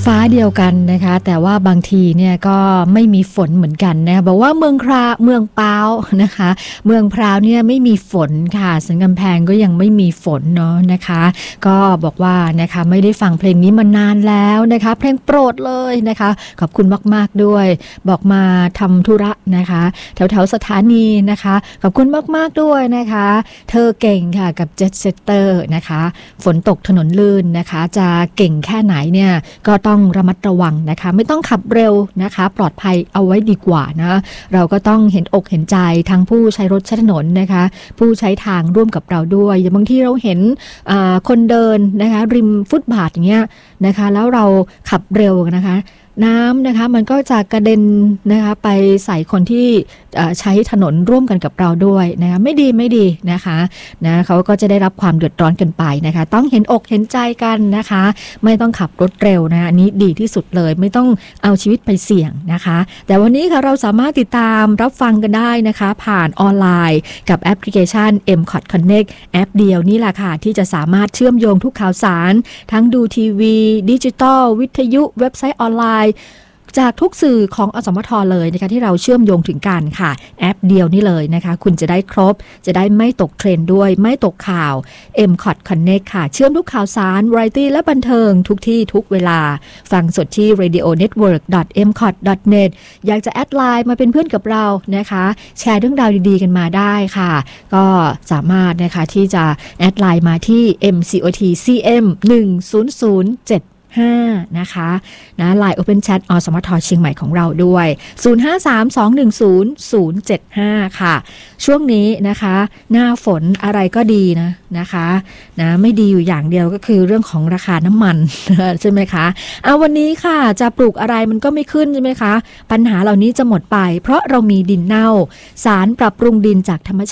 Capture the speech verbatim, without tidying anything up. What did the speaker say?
ฟ้าเดียวกันนะคะแต่ว่าบางทีเนี่ยก็ไม่มีฝนเหมือนกันนะบอกว่าเมืองคราเมืองพร้าวนะคะเมืองพร้าวเนี่ยไม่มีฝนค่ะสันกำแพงก็ยังไม่มีฝนเนาะนะคะก็บอกว่านะคะไม่ได้ฟังเพลงนี้มานานแล้วนะคะเพลงโปรดเลยนะคะขอบคุณมากๆด้วยบอกมาทำธุระนะคะแถวๆสถานีนะคะขอบคุณมากๆด้วยนะคะเธอเก่งค่ะกับเจ็ตเซตเตอร์นะคะฝนตกถนนลื่นนะคะจะเก่งแค่ไหนเนี่ยก็ต้องระมัดระวังนะคะไม่ต้องขับเร็วนะคะปลอดภัยเอาไว้ดีกว่านะเราก็ต้องเห็นอกเห็นใจทั้งผู้ใช้รถใช้ถนนนะคะผู้ใช้ทางร่วมกับเราด้วยอย่างบางที่เราเห็นคนเดินนะคะริมฟุตบาทอย่างเงี้ยนะคะแล้วเราขับเร็วนะคะน้ำนะคะมันก็จะกระเด็นนะคะไปใส่คนที่ใช้ถนนร่วมกันกับเราด้วยนะคะไม่ดีไม่ดีนะคะนะเขาก็จะได้รับความเดือดร้อนกันไปนะคะต้องเห็นอกเห็นใจกันนะคะไม่ต้องขับรถเร็วนะอันนี้ดีที่สุดเลยไม่ต้องเอาชีวิตไปเสี่ยงนะคะแต่วันนี้ค่ะเราสามารถติดตามรับฟังกันได้นะคะผ่านออนไลน์กับแอปพลิเคชัน เอ็ม คอท Connect แอปเดียวนี่แหละค่ะที่จะสามารถเชื่อมโยงทุกข่าวสารทั้งดูทีวีดิจิตอลวิทยุเว็บไซต์ออนไลน์จากทุกสื่อของอสมทเลยนะคะที่เราเชื่อมโยงถึงกันค่ะแอปเดียวนี่เลยนะคะคุณจะได้ครบจะได้ไม่ตกเทรนด์ด้วยไม่ตกข่าว เอ็ม คอท Connect ค่ะเชื่อมทุกข่าวสารวาไรตี้และบันเทิงทุกที่ทุกเวลาฟังสดที่ เรดิโอเน็ตเวิร์ก ดอท เอ็ม คอท ดอท เน็ต อยากจะแอดไลน์มาเป็นเพื่อนกับเรานะคะแชร์เรื่องราวดีๆกันมาได้ค่ะก็สามารถนะคะที่จะแอดไลน์มาที่ เอ็ม ซี โอ ที ซี เอ็ม หนึ่ง ศูนย์ ศูนย์ เจ็ดห้านะคะนะ ไลน์ Open Chat อสมทเชียงใหม่ของเราด้วยศูนย์ ห้า สาม สอง หนึ่ง ศูนย์ ศูนย์ เจ็ด ห้าค่ะช่วงนี้นะคะหน้าฝนอะไรก็ดีนะนะคะนะไม่ดีอยู่อย่างเดียวก็คือเรื่องของราคาน้ำมันใช่ไหมคะเอาวันนี้ค่ะจะปลูกอะไรมันก็ไม่ขึ้นใช่ไหมคะปัญหาเหล่านี้จะหมดไปเพราะเรามีดินเน่าสารปรับปรุงดินจากธรรมชาติ